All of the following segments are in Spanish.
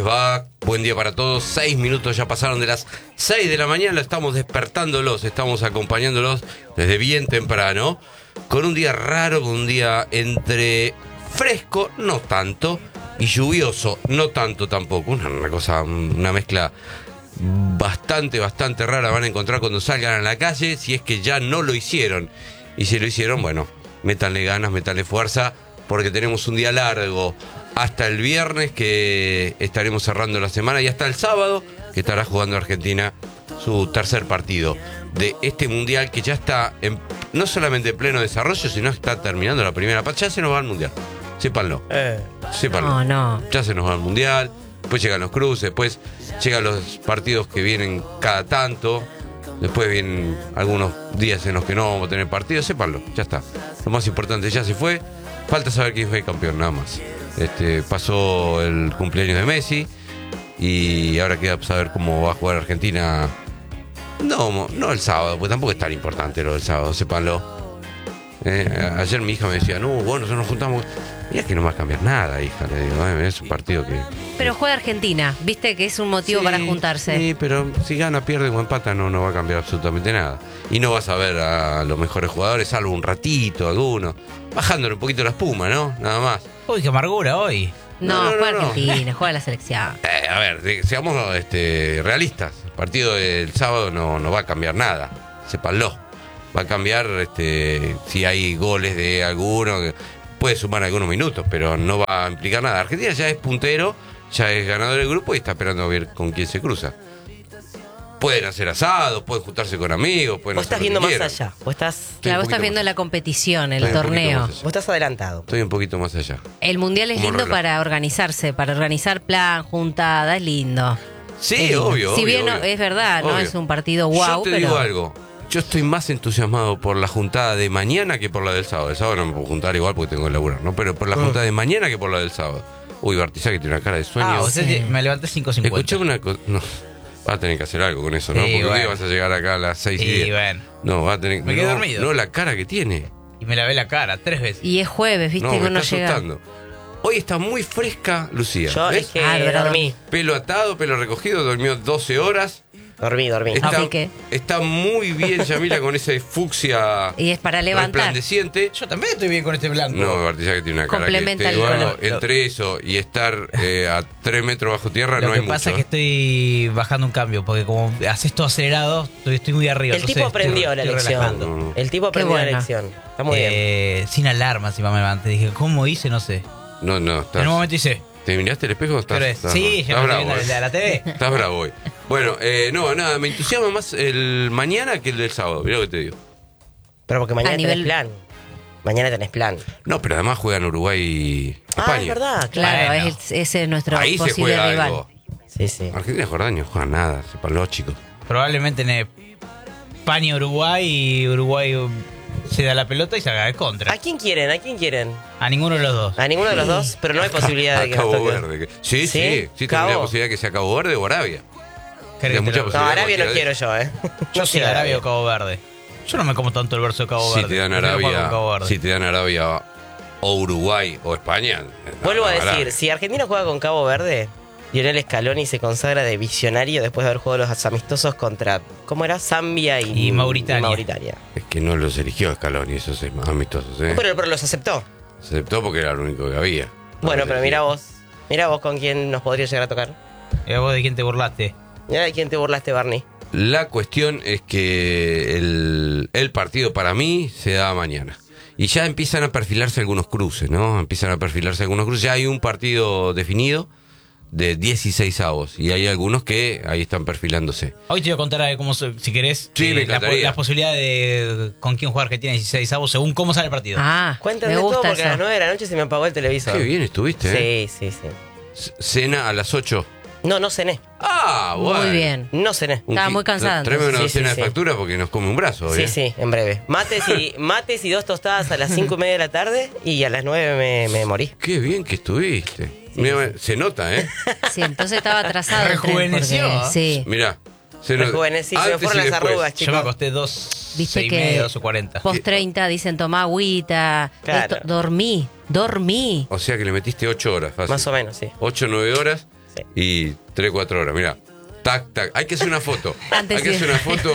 les va? Buen día para todos. 6 minutos ya pasaron de las 6 de la mañana. Estamos despertándolos, estamos acompañándolos desde bien temprano. Con un día raro, con un día entre fresco, no tanto, y lluvioso, no tanto tampoco. Una cosa, una mezcla bastante rara van a encontrar cuando salgan a la calle, si es que ya no lo hicieron. Y si lo hicieron, bueno, métanle ganas, métanle fuerza, porque tenemos un día largo hasta el viernes, que estaremos cerrando la semana, y hasta el sábado, que estará jugando Argentina su tercer partido de este mundial, que ya está no solamente en pleno desarrollo, sino que está terminando la primera parte. Ya se nos va al mundial, sépanlo. Sépanlo. No. Ya se nos va al mundial, después llegan los cruces, después llegan los partidos que vienen cada tanto, después vienen algunos días en los que no vamos a tener partidos. Sépanlo, ya está. Lo más importante ya se fue, falta saber quién fue el campeón, nada más. Pasó el cumpleaños de Messi y ahora queda saber cómo va a jugar Argentina. No el sábado, pues tampoco es tan importante lo del sábado, sépanlo. Ayer mi hija me decía, no, bueno, nosotros nos juntamos. Mira que no va a cambiar nada, hija, le digo, es un partido que... Pero juega Argentina, viste que es un motivo para juntarse. Sí, pero si gana, pierde o empata, no va a cambiar absolutamente nada. Y no vas a ver a los mejores jugadores, salvo un ratito, algunos, bajándole un poquito la espuma, ¿no? Nada más. Uy, qué amargura hoy. No, juega Argentina, juega la selección. A ver, seamos realistas. El partido del sábado no va a cambiar nada, sépanlo. Va a cambiar si hay goles de alguno, puede sumar algunos minutos, pero no va a implicar nada. Argentina ya es puntero, ya es ganador del grupo y está esperando a ver con quién se cruza. Pueden hacer asados, pueden juntarse con amigos, pueden... Vos estás viendo más allá. Vos estás viendo la competición, el torneo. Vos estás adelantado. Estoy un poquito más allá. El mundial es lindo para organizarse, para organizar plan, juntada, es lindo. Sí, obvio. Si bien obvio. Es verdad, no es un partido guau, Yo te digo algo. Yo estoy más entusiasmado por la juntada de mañana que por la del sábado. El sábado no me puedo juntar igual porque tengo que laburar, ¿no? Pero por la juntada de mañana que por la del sábado. Uy, Bartizá, que tiene una cara de sueño. Me levanté 5:50. Escuchame una cosa. No, vas a tener que hacer algo con eso, ¿no? Sí, porque bueno. un día vas a llegar acá a las 6:10. Bueno. No, vas a tener que... Me quedé dormido. No, la cara que tiene. Y me lavé la cara 3 veces. Y es jueves, viste, No, que me uno está llega. asustando. Hoy está muy fresca Lucía. Yo ¿ves? es que dormí. Pelo atado, pelo recogido, durmió 12 horas. Dormí. Está muy bien Yamila con ese fucsia Y es para levantar. resplandeciente. Yo también estoy bien con este blanco. No, Bartizá, que tiene una cara Complementa que el color. entre eso y estar a 3 metros bajo tierra Lo no que hay pasa mucho. es que estoy bajando un cambio, porque como haces todo acelerado, estoy muy arriba. El tipo aprendió la lección. No. El tipo aprendió la buena. lección. Está muy bien. Sin alarma, encima me levanté. Dije, ¿cómo hice? No sé. No, En un momento hice. ¿Te miraste el espejo? Sí, ya me estoy viendo ¿eh? la TV. Estás bravo hoy. Bueno, nada, me entusiasma más el mañana que el del sábado, mirá lo que te digo. Pero porque mañana a nivel- tenés plan. Mañana tenés plan. No, pero además juegan Uruguay y España. Es verdad, Claro, Bueno. ese es nuestro Ahí se posible juega rival. algo. Sí. Argentina y Jordania no juegan nada, sepan los chicos. Probablemente en España, Uruguay, y Uruguay se da la pelota y se haga de contra. ¿A quién quieren? A ninguno de los dos. A ninguno de los dos, pero no hay posibilidad de A que nos Cabo toque. Verde. Sí, ¿Sí? tendría la Cabo. posibilidad que sea Cabo Verde o Arabia. ¿Querés que mucha te lo- posibilidad. No, Arabia no cualquiera quiero de- yo, Yo soy quiero Arabia o Cabo Verde. Yo no me como tanto el verso de Cabo Si Verde. te dan Prefiero jugar con Cabo Arabia, Verde. si te dan Arabia o Uruguay o España. Vuelvo a no, decir, Arabia. si Argentina juega con Cabo Verde, Lionel Scaloni se consagra de visionario después de haber jugado los amistosos contra, ¿cómo era? Zambia Y Mauritania. Es que no los eligió Scaloni, esos amistosos, ¿eh? Pero los aceptó. Se aceptó porque era lo único que había. Bueno, No pero los mira eligió. vos con quién nos podría llegar a tocar. ¿Y a vos de quién te burlaste? Mira de quién te burlaste, Barney. La cuestión es que el partido para mí se da mañana. Y ya empiezan a perfilarse algunos cruces, ¿no? Ya hay un partido definido de 16avos. Y hay algunos que ahí están perfilándose. Hoy te voy a contar cómo, si querés, Sí, me encantaría. las posibilidades de con quién juega Argentina en 16avos según cómo sale el partido. Cuéntame me todo gusta porque a las eso. 9 de la noche se me apagó el televisor. Qué bien estuviste, ¿eh? Sí. Cena a las 8. No cené. Ah, bueno. Muy bien. No cené. Estaba muy cansada, Tráeme una Sí, docena sí, de sí. factura porque nos come un brazo, ¿eh? Sí, en breve. Mates y 2 tostadas a las 5:30 de la tarde y a las 9 me morí. Qué bien que estuviste. Mira, se nota, ¿eh? Sí, entonces estaba atrasado. el tren, Rejuveneció, porque- ¿eh? Sí. Mirá. Se nota. Rejuvenecí, se me Antes fueron y las después. arrugas, Yo chicos. me acosté 2, Viste 6 y que media, 2:40. post 30 dicen toma agüita. Claro. Dormí. O sea que le metiste 8 horas, fácil. Más o menos, sí. 8 o 9 horas. Y 3, 4 horas, mira. Tac, tac. Hay que hacer una foto. Antes Hay que sí. hacer una foto.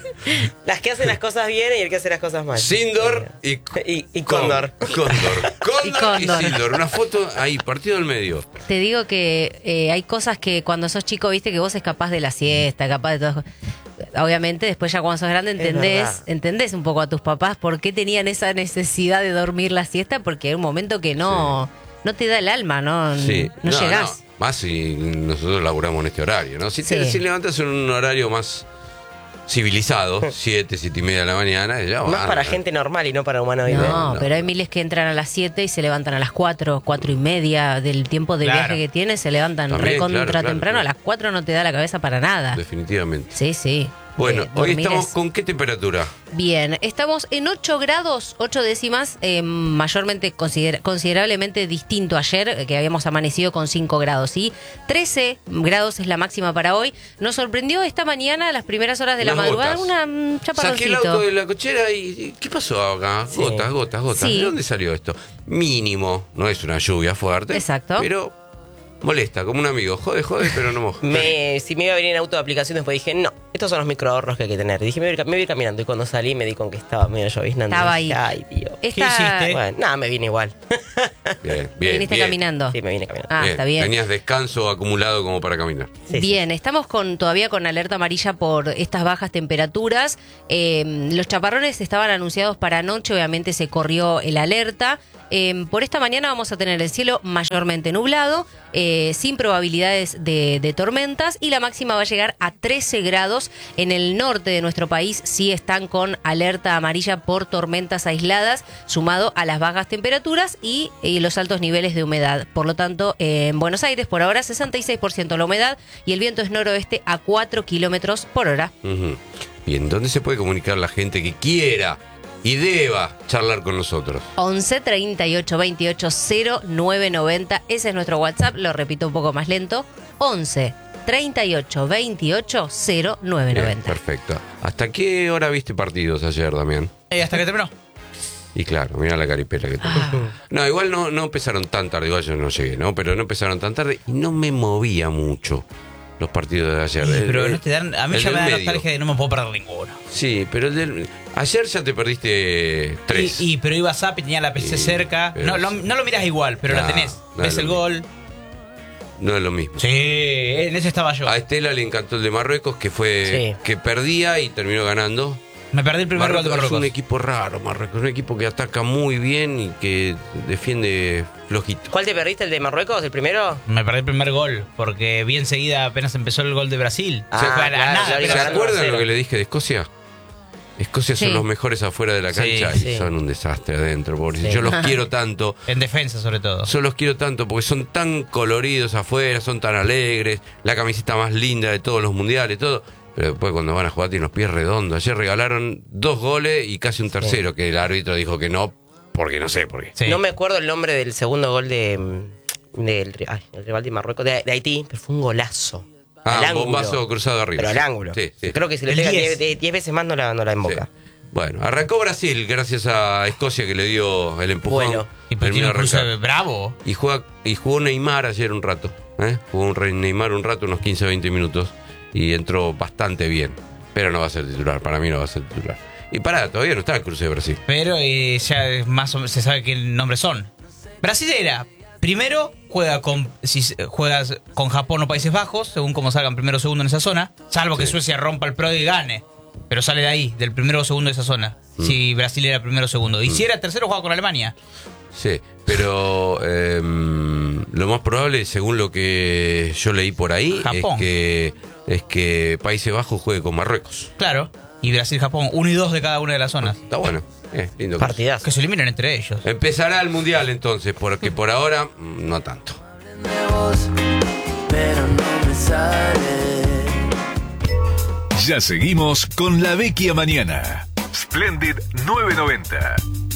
Las que hacen las cosas bien y el que hace las cosas mal. Síndor y Cóndor. Cóndor y Cóndor. Síndor. Una foto ahí, partido al medio. Te digo que hay cosas que cuando sos chico, viste que vos escapás de la siesta, capaz de todo. Obviamente, después ya cuando sos grande verdad. entendés un poco a tus papás por qué tenían esa necesidad de dormir la siesta, porque hay un momento que no te da el alma, no llegás. No. Más si nosotros laburamos en este horario, ¿no? Si te levantas en un horario más civilizado, 7, 7 y media de la mañana, ya Más para gente normal y no para humanoides. No, no. pero hay miles que entran a las 7 y se levantan a las 4, 4 y media del tiempo de Claro. viaje que tienen, se levantan También, recontra claro, temprano, claro. a las 4 no te da la cabeza para nada. Definitivamente. Sí, sí. Bueno, hoy dormir estamos es- con qué temperatura. Bien, estamos en 8 grados, 8 décimas, mayormente considerablemente distinto ayer, que habíamos amanecido con 5 grados. Y 13 grados es la máxima para hoy. Nos sorprendió esta mañana, a las primeras horas de la Unas madrugada, gotas. un Saqué el auto chaparroncito. de la cochera y ¿qué pasó acá? Sí. Gotas. Sí. ¿De dónde salió esto? Mínimo, no es una lluvia fuerte. Exacto. Pero molesta, como un amigo. Jode, pero no moja. Si me iba a venir en auto de aplicación, después dije, no, estos son los microahorros que hay que tener. Dije, me voy a ir caminando. Y cuando salí me di con que estaba medio lloviznando. Estaba Dije, ahí. Ay, Dios. ¿Qué hiciste? Bueno, nada, me vine igual. Bien. Viniste caminando. Sí, me vine caminando. Ah, está bien. Tenías descanso acumulado como para caminar. Sí, Bien, estamos todavía con alerta amarilla por estas bajas temperaturas. Los chaparrones estaban anunciados para anoche, obviamente se corrió el alerta. Por esta mañana vamos a tener el cielo mayormente nublado, sin probabilidades de tormentas, y la máxima va a llegar a 13 grados. En el norte de nuestro país sí están con alerta amarilla por tormentas aisladas, sumado a las bajas temperaturas y los altos niveles de humedad. Por lo tanto, en Buenos Aires por ahora 66% la humedad y el viento es noroeste a 4 kilómetros por hora. Ujú. Bien, ¿dónde se puede comunicar la gente que quiera y deba charlar con nosotros? 11 38 28 0990, ese es nuestro WhatsApp, lo repito un poco más lento, 11 38 28 Bien, 0990. perfecto. ¿Hasta qué hora viste partidos ayer, Damián? Hasta que terminó. Y claro, mira la caripela que tengo. No, igual no empezaron tan tarde, igual yo no llegué, ¿no? Pero no empezaron tan tarde y no me movía mucho los partidos de ayer. Sí, pero no te dan, a mí el ya me del da medio. nostalgia de no me puedo perder ninguno. Sí, pero ayer ya te perdiste 3. Pero iba Zap y tenía la PC Sí, cerca. pero- No lo mirás igual, pero No, la tenés. no Ves es el lo gol. No es lo mismo. Sí, en ese estaba yo. A Estela le encantó el de Marruecos, que fue Sí. que perdía y terminó ganando. Me perdí el primer gol de Es un Marruecos. equipo raro, Marruecos. Es un equipo que ataca muy bien y que defiende flojito. ¿Cuál te perdiste? ¿El de Marruecos? ¿El primero? Me perdí el primer gol, porque vi enseguida apenas empezó el gol de Brasil. Ah, Se fue a claro, nada, claro, pero- ¿Se ganando acuerdan 1-0. lo que le dije de Escocia? Escocia son Sí. los mejores afuera de la Sí, cancha y sí. son un desastre adentro. Porque Sí. yo los quiero tanto. En defensa, sobre todo. Yo los quiero tanto porque son tan coloridos afuera, son tan alegres, la camiseta más linda de todos los mundiales, todo. Pero después cuando van a jugar tienen los pies redondos. Ayer regalaron 2 goles y casi un tercero, que el árbitro dijo que no, porque no sé por qué. Sí. No me acuerdo el nombre del segundo gol del el rival de Marruecos, de Haití, pero fue un golazo. Ah, Al un ángulo. bombazo cruzado arriba. Pero al ángulo. Sí, sí. Creo que si le El pega 10. 10 veces más no la emboca. Sí. Bueno, arrancó Brasil gracias a Escocia que le dio el empujón. Bueno. Y pues Terminó tiene un de cruce arrancar. bravo. Y jugó Neymar ayer un rato. Jugó Neymar un rato, unos 15-20 minutos. Y entró bastante bien. Pero no va a ser titular, para mí no va a ser titular. Y todavía no está el cruce de Brasil. Pero ya es más o menos se sabe qué nombres son. Brasilera. Primero juega si juegas con Japón o Países Bajos, según como salgan primero o segundo en esa zona. Salvo que Sí. Suecia rompa el pro y gane. Pero sale de ahí, del primero o segundo de esa zona. Si Brasil era primero o segundo. Y si era tercero, juega con Alemania. Sí, pero lo más probable, según lo que yo leí por ahí, Japón. es que Países Bajos juegue con Marruecos. Claro. Y Brasil-Japón, 1 y 2 de cada una de las zonas. Está bueno, lindo. Partidazo. Que se eliminen entre ellos. Empezará el Mundial entonces, porque por ahora no tanto. Pero no me sale. Ya seguimos con La Vecchia Mañana. Splendid 990.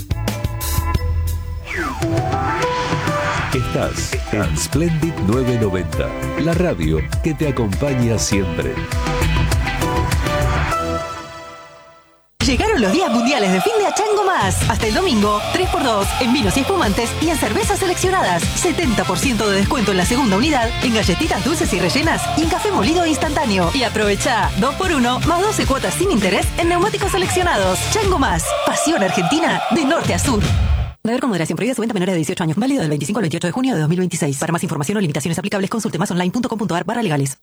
Estás en Splendid 990, la radio que te acompaña siempre. Llegaron los días mundiales de fin de Chango Más. Hasta el domingo, 3x2 en vinos y espumantes y en cervezas seleccionadas. 70% de descuento en la segunda unidad, en galletitas dulces y rellenas y en café molido instantáneo. Y aprovecha 2x1 más 12 cuotas sin interés en neumáticos seleccionados. Chango Más. Pasión argentina de norte a sur. Beber con moderación. Prohibida su venta a menores de 18 años. Válido del 25 al 28 de junio de 2026. Para más información o limitaciones aplicables, consulte masonline.com.ar/legales.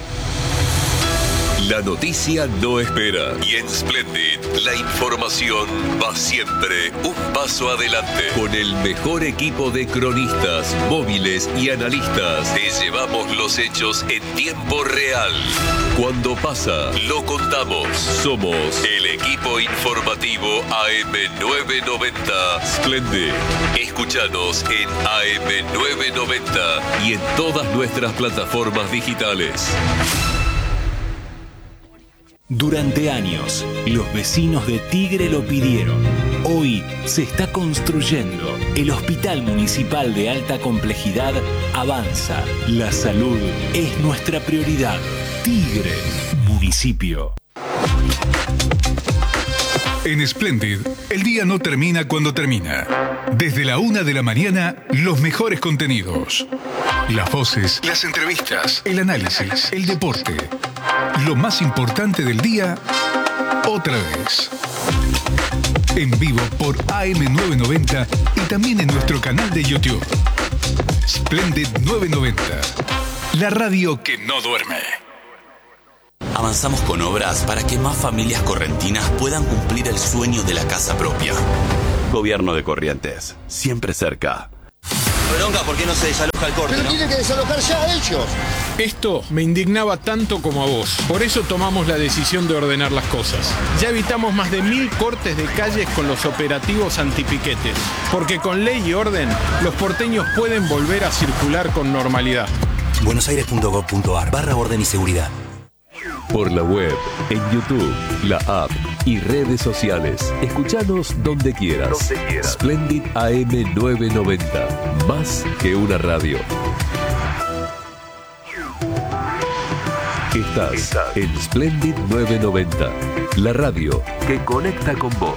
La noticia no espera y en Splendid la información va siempre un paso adelante. Con el mejor equipo de cronistas, móviles y analistas te llevamos los hechos en tiempo real. Cuando pasa, lo contamos. Somos el equipo informativo AM990 Splendid. Escúchanos en AM990 y en todas nuestras plataformas digitales. Durante años, los vecinos de Tigre lo pidieron. Hoy se está construyendo. El Hospital Municipal de Alta Complejidad avanza. La salud es nuestra prioridad. Tigre, municipio. En Splendid, el día no termina cuando termina. Desde la 1 de la mañana, los mejores contenidos. Las voces, las entrevistas, el análisis, el deporte. Lo más importante del día, otra vez. En vivo por AM990 y también en nuestro canal de YouTube. Splendid 990. La radio que no duerme. Avanzamos con obras para que más familias correntinas puedan cumplir el sueño de la casa propia. Gobierno de Corrientes, siempre cerca. Bronca, ¿por qué no se desaloja el corte? Pero tiene que desalojar ya ellos. Esto me indignaba tanto como a vos. Por eso tomamos la decisión de ordenar las cosas. Ya evitamos más de 1000 cortes de calles con los operativos antipiquetes. Porque con ley y orden, los porteños pueden volver a circular con normalidad. buenosaires.gov.ar/orden y seguridad. Por la web, en YouTube, la app y redes sociales. Escuchanos donde quieras. Splendid AM990. Más que una radio. Estás en Splendid 990. La radio que conecta con vos.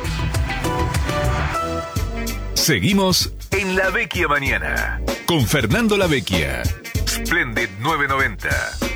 Seguimos en La Vecchia Mañana. Con Fernando La Vecchia. Splendid 990.